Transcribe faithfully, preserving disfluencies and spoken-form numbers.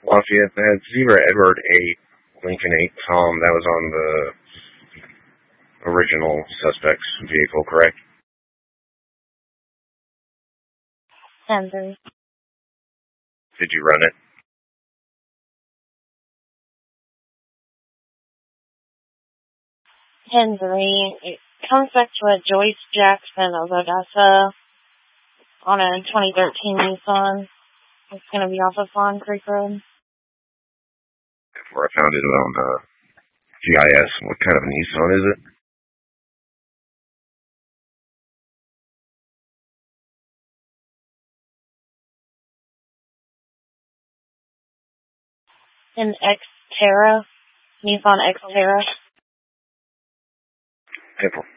Lafayette, that's Zebra Edward eight, Lincoln eight Tom. That was on the original suspect's vehicle, correct? ten three. Did you run it? ten three. It comes back to a Joyce Jackson of Odessa on a twenty thirteen Nissan. It's going to be off of Fawn Creek Road. Before I found it on uh, G I S. What kind of a Nissan is it? An Xterra. Nissan Xterra. April